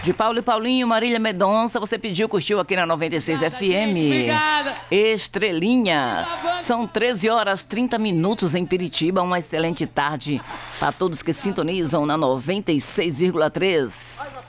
De Paulo e Paulinho, Marília Mendonça, você pediu, curtiu aqui na 96 Obrigada, FM. gente, obrigada. Estrelinha. São 13 horas 30 minutos em Piritiba. Uma excelente tarde para todos que sintonizam na 96,3.